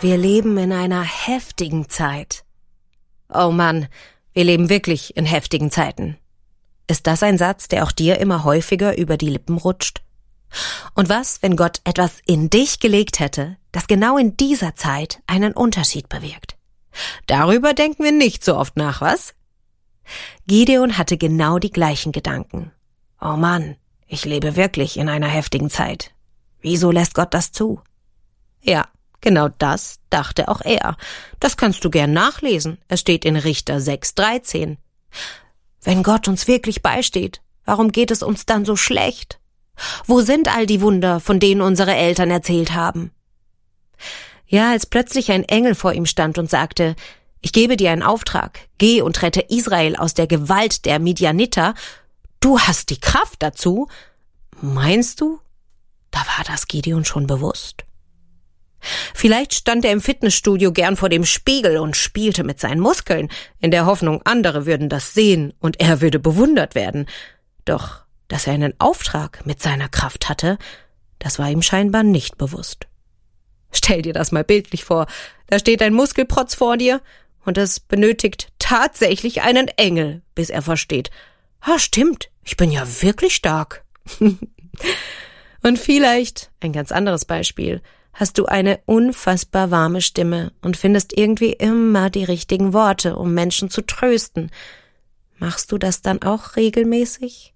Wir leben in einer heftigen Zeit. Oh Mann, wir leben wirklich in heftigen Zeiten. Ist das ein Satz, der auch dir immer häufiger über die Lippen rutscht? Und was, wenn Gott etwas in dich gelegt hätte, das genau in dieser Zeit einen Unterschied bewirkt? Darüber denken wir nicht so oft nach, was? Gideon hatte genau die gleichen Gedanken. Oh Mann, ich lebe wirklich in einer heftigen Zeit. Wieso lässt Gott das zu? Ja, genau das dachte auch er. Das kannst du gern nachlesen. Es steht in Richter 6,13. Wenn Gott uns wirklich beisteht, warum geht es uns dann so schlecht? Wo sind all die Wunder, von denen unsere Eltern erzählt haben? Ja, als plötzlich ein Engel vor ihm stand und sagte, ich gebe dir einen Auftrag, geh und rette Israel aus der Gewalt der Midianiter. Du hast die Kraft dazu. Meinst du? Da war das Gideon schon bewusst. Vielleicht stand er im Fitnessstudio gern vor dem Spiegel und spielte mit seinen Muskeln, in der Hoffnung, andere würden das sehen und er würde bewundert werden. Doch, dass er einen Auftrag mit seiner Kraft hatte, das war ihm scheinbar nicht bewusst. Stell dir das mal bildlich vor, da steht ein Muskelprotz vor dir und es benötigt tatsächlich einen Engel, bis er versteht. Ah, stimmt, ich bin ja wirklich stark. Und vielleicht, ein ganz anderes Beispiel, hast du eine unfassbar warme Stimme und findest irgendwie immer die richtigen Worte, um Menschen zu trösten. Machst du das dann auch regelmäßig?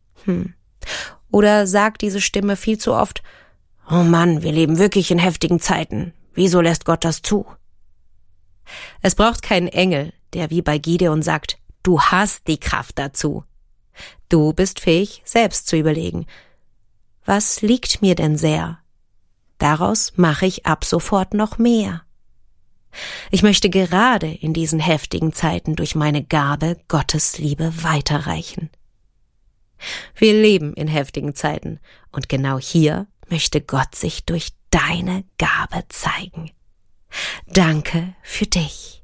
Oder sagt diese Stimme viel zu oft, oh Mann, wir leben wirklich in heftigen Zeiten. Wieso lässt Gott das zu? Es braucht keinen Engel, der wie bei Gideon sagt, du hast die Kraft dazu. Du bist fähig, selbst zu überlegen, was liegt mir denn sehr? Daraus mache ich ab sofort noch mehr. Ich möchte gerade in diesen heftigen Zeiten durch meine Gabe Gottes Liebe weiterreichen. Wir leben in heftigen Zeiten und genau hier möchte Gott sich durch deine Gabe zeigen. Danke für dich.